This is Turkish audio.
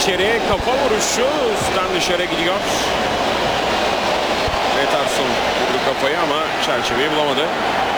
içeri kafa vuruşu üstten dışarı gidiyor. Peterson vurdu kafayı ama çerçeveyi bulamadı.